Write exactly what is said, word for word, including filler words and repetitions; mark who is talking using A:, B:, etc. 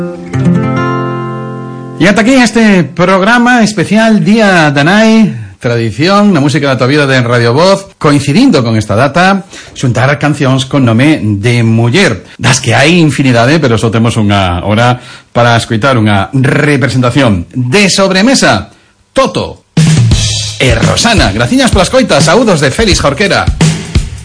A: E ata aquí este programa especial Día da Nai, tradición na música da tua vida de Radio Voz, coincidindo con esta data, xuntar cancións con nome de muller, das que hai infinidade, pero só temos unha hora para escoitar unha representación de sobremesa. Toto e Rosana, graciñas pola escoita, saúdos de Félix Jorquera.